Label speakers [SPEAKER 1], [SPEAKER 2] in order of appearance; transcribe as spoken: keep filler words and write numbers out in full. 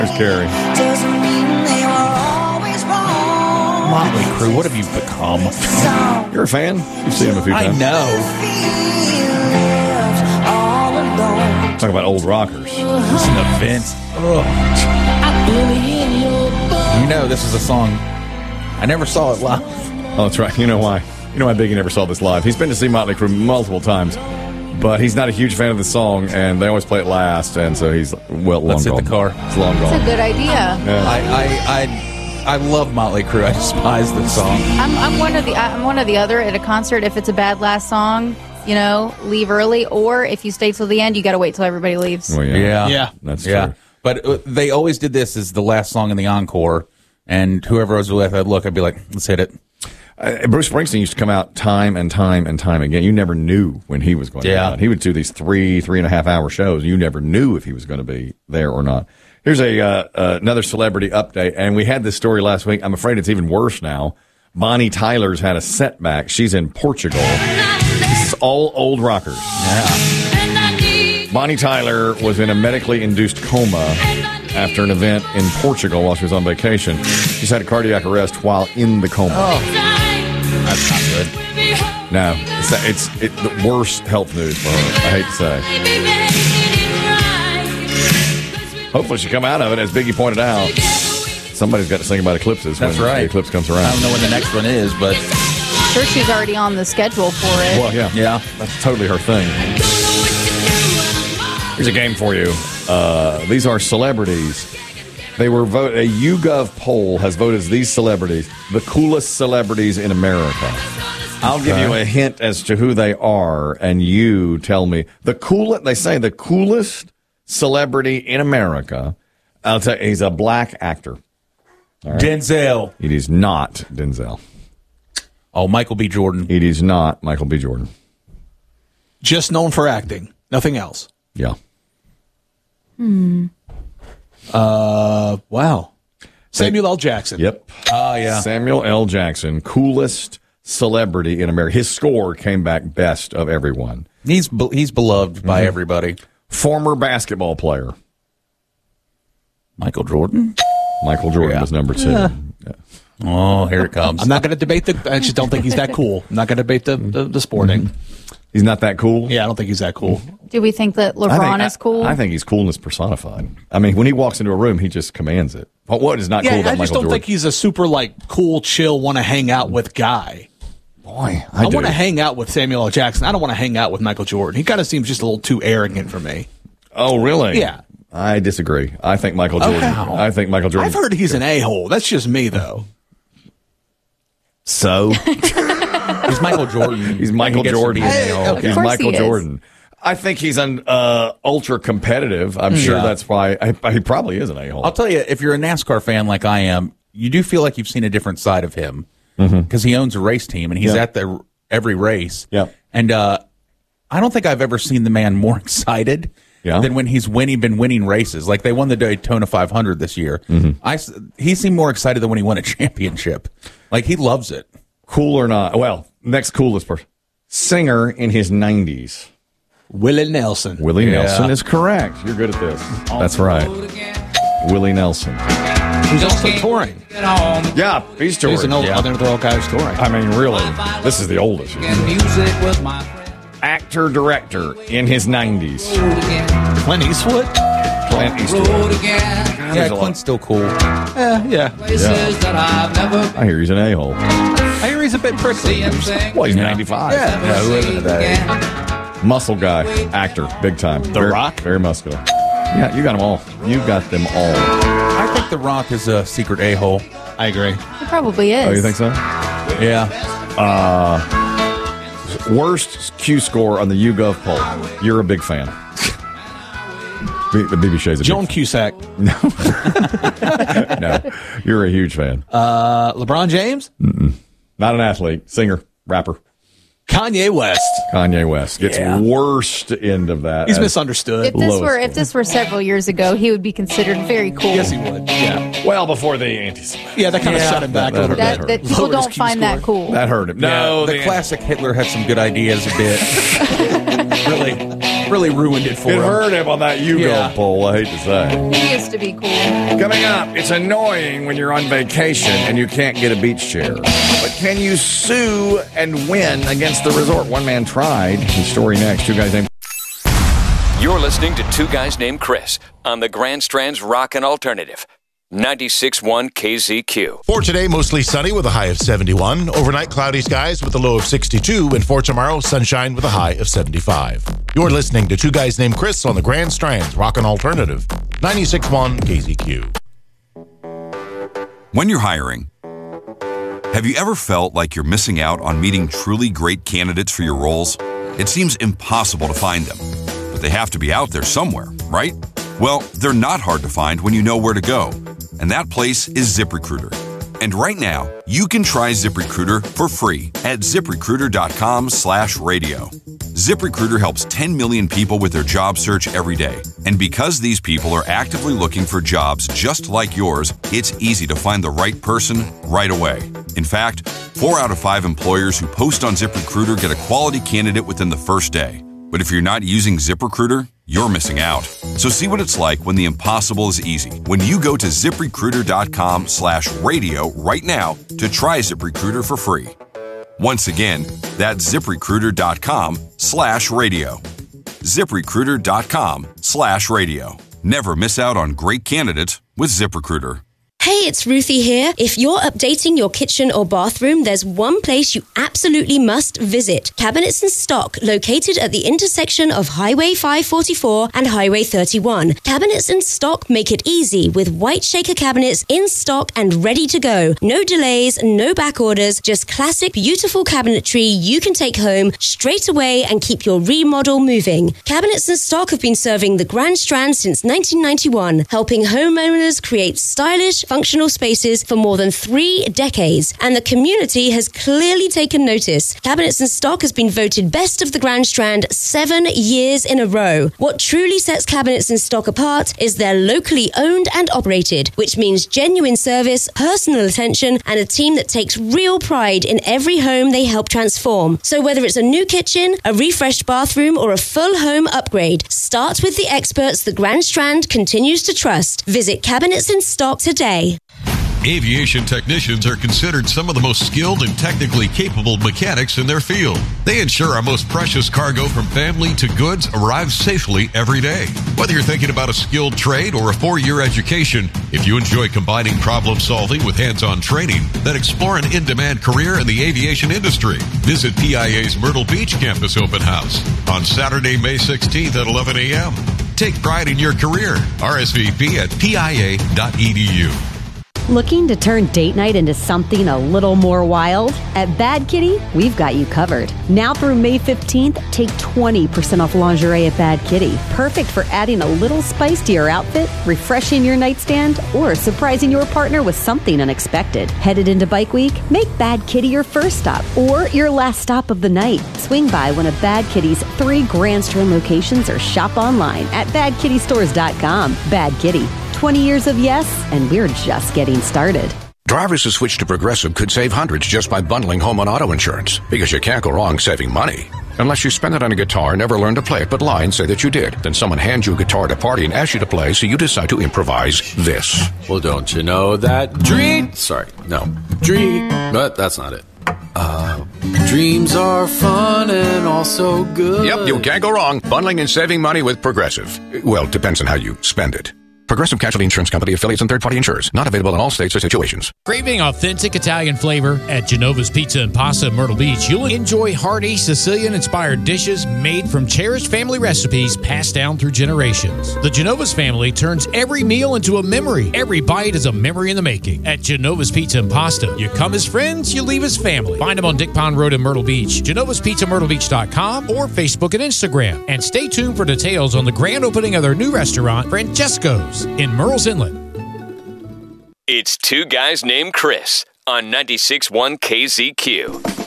[SPEAKER 1] There's Carrie.
[SPEAKER 2] Motley Crue, what have you become?
[SPEAKER 1] You're a fan? You've seen him a few
[SPEAKER 2] I
[SPEAKER 1] times.
[SPEAKER 2] know.
[SPEAKER 1] Talk about old rockers.
[SPEAKER 2] It's an event. Ugh. You know, this is a song. I never saw it live.
[SPEAKER 1] Oh, that's right. You know why? You know why Biggie never saw this live? He's been to see Motley Crue multiple times, but he's not a huge fan of the song, and they always play it last, and so he's well long
[SPEAKER 2] Let's hit
[SPEAKER 1] gone.
[SPEAKER 2] the car.
[SPEAKER 1] It's long gone.
[SPEAKER 3] That's a good idea.
[SPEAKER 1] Yeah.
[SPEAKER 2] I, I, I, I love Motley Crue. I despise this song.
[SPEAKER 3] I'm, I'm one of the I'm one or the other at a concert. If it's a bad last song, you know, leave early, or if you stay till the end, you got to wait till everybody leaves.
[SPEAKER 1] Well, yeah.
[SPEAKER 2] Yeah,
[SPEAKER 4] Yeah.
[SPEAKER 1] That's
[SPEAKER 2] yeah.
[SPEAKER 1] true.
[SPEAKER 2] But uh, they always did this as the last song in the encore, and whoever I was with, I'd look, I'd be like, let's hit it.
[SPEAKER 1] Uh, Bruce Springsteen used to come out time and time and time again. You never knew when he was going to
[SPEAKER 2] Yeah.
[SPEAKER 1] be on. He would do these three, three and a half hour shows. You never knew if he was going to be there or not. Here's a uh, uh, another celebrity update, and we had this story last week. I'm afraid it's even worse now. Bonnie Tyler's had a setback. She's in Portugal. This is all old rockers.
[SPEAKER 2] Yeah.
[SPEAKER 1] Bonnie Tyler was in a medically induced coma after an event in Portugal while she was on vacation. She's had a cardiac arrest while in the coma.
[SPEAKER 2] Oh, that's not good.
[SPEAKER 1] No, it's, it's it, the worst health news for her. I hate to say. Hopefully she come out of it, as Biggie pointed out. Somebody's got to sing about eclipses
[SPEAKER 2] That's
[SPEAKER 1] when
[SPEAKER 2] right.
[SPEAKER 1] the eclipse comes
[SPEAKER 2] I
[SPEAKER 1] around.
[SPEAKER 2] don't know when the next one is, but
[SPEAKER 3] Sure, she's already on the schedule for it.
[SPEAKER 1] Well, yeah,
[SPEAKER 2] yeah.
[SPEAKER 1] that's totally her thing. Here's a game for you. Uh, these are celebrities. They were vote. A YouGov poll has voted these celebrities the coolest celebrities in America. I'll give you a hint as to who they are, and you tell me the coolest. They say the coolest celebrity in America. I'll tell you, he's a black actor.
[SPEAKER 2] Denzel.
[SPEAKER 1] It is not Denzel.
[SPEAKER 2] Oh, Michael B. Jordan.
[SPEAKER 1] It is not Michael B. Jordan.
[SPEAKER 4] Just known for acting. Nothing else.
[SPEAKER 1] Yeah.
[SPEAKER 3] Hmm.
[SPEAKER 4] Uh, wow. Samuel L. Jackson.
[SPEAKER 1] Yep.
[SPEAKER 2] Oh, yeah.
[SPEAKER 1] Samuel L. Jackson, coolest celebrity in America. His score came back best of everyone.
[SPEAKER 2] He's be- he's beloved by
[SPEAKER 1] Mhm.
[SPEAKER 2] everybody.
[SPEAKER 1] Former basketball player.
[SPEAKER 2] Michael Jordan?
[SPEAKER 1] Michael Jordan
[SPEAKER 2] Yeah.
[SPEAKER 1] was number two.
[SPEAKER 4] Yeah.
[SPEAKER 1] Yeah.
[SPEAKER 2] Oh, here it comes.
[SPEAKER 4] I'm not going to debate the. I just don't think he's that cool. I'm not going to debate the, the, the sporting.
[SPEAKER 1] He's not that cool?
[SPEAKER 4] Yeah, I don't think he's that cool.
[SPEAKER 3] Do we think that
[SPEAKER 1] I
[SPEAKER 3] LeBron
[SPEAKER 1] think,
[SPEAKER 3] is cool?
[SPEAKER 1] I, I think he's coolness personified. I mean, when he walks into a room, he just commands it. What, what is not
[SPEAKER 4] Yeah,
[SPEAKER 1] cool about
[SPEAKER 4] I just
[SPEAKER 1] Michael
[SPEAKER 4] don't
[SPEAKER 1] Jordan?
[SPEAKER 4] think he's a super like cool, chill, want to hang out with guy.
[SPEAKER 1] Boy,
[SPEAKER 4] I,
[SPEAKER 1] I, do.
[SPEAKER 4] want to hang out with Samuel L. Jackson. I don't want to hang out with Michael Jordan. He kind of seems just a little too arrogant for me.
[SPEAKER 1] Oh, really?
[SPEAKER 4] Yeah.
[SPEAKER 1] I disagree. I think Michael
[SPEAKER 4] Oh,
[SPEAKER 1] Jordan.
[SPEAKER 4] how?
[SPEAKER 1] I think Michael Jordan.
[SPEAKER 4] I've heard he's an a-hole. That's just me, though.
[SPEAKER 1] So
[SPEAKER 2] He's Michael Jordan.
[SPEAKER 1] he's Michael
[SPEAKER 2] He gets to
[SPEAKER 1] Jordan.
[SPEAKER 2] be an a-hole.
[SPEAKER 3] Of
[SPEAKER 1] He's
[SPEAKER 3] course
[SPEAKER 1] Michael
[SPEAKER 3] he is.
[SPEAKER 1] Jordan. I think he's an uh, ultra competitive. I'm sure
[SPEAKER 2] Yeah.
[SPEAKER 1] that's why I, he probably is an a-hole.
[SPEAKER 2] I'll tell you, if you're a NASCAR fan like I am, you do feel like you've seen a different side of him because he owns a race team and he's
[SPEAKER 1] Yeah.
[SPEAKER 2] at the every race.
[SPEAKER 1] Yeah.
[SPEAKER 2] And uh, I don't think I've ever seen the man more excited
[SPEAKER 1] Yeah.
[SPEAKER 2] than when he's winning, been winning races. Like they won the Daytona five hundred this year. I s he seemed more excited than when he won a championship. Like he loves it.
[SPEAKER 1] Cool or not? Well, next coolest person. Singer in his nineties.
[SPEAKER 4] Willie Nelson.
[SPEAKER 1] Willie
[SPEAKER 2] Yeah.
[SPEAKER 1] Nelson is correct. You're good at this. That's right. Willie Nelson.
[SPEAKER 4] Who's also touring.
[SPEAKER 1] Yeah, he's touring.
[SPEAKER 4] He's an old,
[SPEAKER 2] Yeah.
[SPEAKER 4] another old guy who's touring.
[SPEAKER 1] I mean, really, this is the oldest. Actor, director in his nineties.
[SPEAKER 4] Clint Eastwood?
[SPEAKER 1] Clint Eastwood.
[SPEAKER 2] Yeah,
[SPEAKER 1] there's a lot.
[SPEAKER 2] Clint's still cool.
[SPEAKER 4] Yeah, yeah.
[SPEAKER 1] Yeah. I hear he's an a-hole.
[SPEAKER 4] I hear he's a bit prickly.
[SPEAKER 1] Well, he's ninety-five.
[SPEAKER 4] Yeah.
[SPEAKER 2] Yeah, who isn't today?
[SPEAKER 1] Muscle guy, actor, big time. The
[SPEAKER 4] Rock?
[SPEAKER 1] Very muscular. Yeah, you got them all. You got them all.
[SPEAKER 2] I think The Rock is a secret a-hole.
[SPEAKER 4] I agree.
[SPEAKER 3] It probably is.
[SPEAKER 1] Oh, you think so?
[SPEAKER 2] Yeah.
[SPEAKER 1] Worst Q score on the YouGov poll. You're a big fan. B- the B B Shay's a
[SPEAKER 4] Joan
[SPEAKER 1] big
[SPEAKER 4] Cusack.
[SPEAKER 1] No, you're a huge fan.
[SPEAKER 4] Uh, LeBron James?
[SPEAKER 1] Not an athlete, singer, rapper.
[SPEAKER 4] Kanye West.
[SPEAKER 1] Kanye West gets
[SPEAKER 2] Yeah.
[SPEAKER 1] worst end of that.
[SPEAKER 4] He's
[SPEAKER 1] as-
[SPEAKER 4] misunderstood.
[SPEAKER 3] If this
[SPEAKER 1] Lowest
[SPEAKER 3] were if
[SPEAKER 1] score.
[SPEAKER 3] this were several years ago, he would be considered very cool.
[SPEAKER 4] Yes, he would. Yeah.
[SPEAKER 1] Well, before the anti
[SPEAKER 4] Yeah, that kind of
[SPEAKER 2] Yeah.
[SPEAKER 4] set him back
[SPEAKER 1] That-
[SPEAKER 4] a little
[SPEAKER 1] that-
[SPEAKER 3] that,
[SPEAKER 4] bit.
[SPEAKER 3] that people
[SPEAKER 4] Lowered his
[SPEAKER 3] don't
[SPEAKER 4] Q
[SPEAKER 3] find that
[SPEAKER 4] score.
[SPEAKER 3] cool.
[SPEAKER 1] That hurt him. No,
[SPEAKER 2] the,
[SPEAKER 1] the
[SPEAKER 2] classic Hitler had some good ideas a bit. Really. really ruined it for
[SPEAKER 1] It
[SPEAKER 2] him.
[SPEAKER 1] hurt him on that YouGov
[SPEAKER 2] Yeah.
[SPEAKER 1] poll, I hate to say.
[SPEAKER 3] He used to be cool.
[SPEAKER 1] Coming up, it's annoying when you're on vacation and you can't get a beach chair. But can you sue and win against the resort? One man tried. His story next. Two guys named...
[SPEAKER 5] You're listening to Two Guys Named Chris on the Grand Strand's Rockin' Alternative. ninety-six point one K Z Q.
[SPEAKER 6] For today, mostly sunny with a high of seventy-one. Overnight, cloudy skies with a low of sixty-two. And for tomorrow, sunshine with a high of seventy-five. You're listening to Two Guys Named Chris on the Grand Strand's Rockin' Alternative. ninety-six point one K Z Q.
[SPEAKER 7] When you're hiring, have you ever felt like you're missing out on meeting truly great candidates for your roles? It seems impossible to find them, but they have to be out there somewhere, right? Well, they're not hard to find when you know where to go, and that place is ZipRecruiter. And right now, you can try ZipRecruiter for free at ZipRecruiter.com slash radio. ZipRecruiter helps ten million people with their job search every day. And because these people are actively looking for jobs just like yours, it's easy to find the right person right away. In fact, four out of five employers who post on ZipRecruiter get a quality candidate within the first day. But if you're not using ZipRecruiter, you're missing out. So see what it's like when the impossible is easy. When you go to ZipRecruiter.com slash radio right now to try ZipRecruiter for free. Once again, that's ZipRecruiter.com slash radio. ZipRecruiter.com slash radio. Never miss out on great candidates with ZipRecruiter.
[SPEAKER 8] Hey, it's Ruthie here. If you're updating your kitchen or bathroom, there's one place you absolutely must visit. Cabinets and Stock, located at the intersection of Highway five forty-four and Highway thirty-one. Cabinets and Stock make it easy with white shaker cabinets in stock and ready to go. No delays, no back orders, just classic, beautiful cabinetry you can take home straight away and keep your remodel moving. Cabinets and Stock have been serving the Grand Strand since nineteen ninety-one, helping homeowners create stylish, functional spaces for more than three decades, and the community has clearly taken notice. Cabinets and Stock has been voted best of the Grand Strand seven years in a row. What truly sets Cabinets and Stock apart is they're locally owned and operated, which means genuine service, personal attention, and a team that takes real pride in every home they help transform. So whether it's a new kitchen, a refreshed bathroom, or a full home upgrade, start with the experts the Grand Strand continues to trust. Visit Cabinets and Stock today.
[SPEAKER 9] Aviation technicians are considered some of the most skilled and technically capable mechanics in their field. They ensure our most precious cargo from family to goods arrives safely every day. Whether you're thinking about a skilled trade or a four-year education, if you enjoy combining problem solving with hands-on training, then explore an in-demand career in the aviation industry. Visit P I A's Myrtle Beach campus open house on Saturday, May sixteenth at eleven a.m. Take pride in your career. R S V P at P I A dot E D U.
[SPEAKER 10] Looking to turn date night into something a little more wild? At Bad Kitty, we've got you covered. Now through May fifteenth, take twenty percent off lingerie at Bad Kitty. Perfect for adding a little spice to your outfit, refreshing your nightstand, or surprising your partner with something unexpected. Headed into Bike Week? Make Bad Kitty your first stop or your last stop of the night. Swing by one of Bad Kitty's three Grand Strand locations or shop online at bad kitty stores dot com. Bad Kitty. twenty years of yes, and we're just getting started.
[SPEAKER 11] Drivers who switch to Progressive could save hundreds just by bundling home and auto insurance, because you can't go wrong saving money. Unless you spend it on a guitar, never learn to play it, but lie and say that you did. Then someone hands you a guitar at a party and asks you to play, so you decide to improvise this.
[SPEAKER 12] Well, don't you know that dream... Sorry, no. Dream... But that's not it. Uh, dreams are fun and also good.
[SPEAKER 11] Yep, you can't go wrong bundling and saving money with Progressive. Well, depends on how you spend it. Progressive Casualty Insurance Company, affiliates, and third-party insurers. Not available in all states or situations.
[SPEAKER 13] Craving authentic Italian flavor? At Genova's Pizza and Pasta in Myrtle Beach, you'll enjoy hearty Sicilian-inspired dishes made from cherished family recipes passed down through generations. The Genova's family turns every meal into a memory. Every bite is a memory in the making. At Genova's Pizza and Pasta, you come as friends, you leave as family. Find them on Dick Pond Road in Myrtle Beach, genovas pizza myrtle beach dot com, or Facebook and Instagram. And stay tuned for details on the grand opening of their new restaurant, Francesco's, in Murrells Inlet.
[SPEAKER 5] It's Two Guys Named Chris on ninety-six point one K Z Q.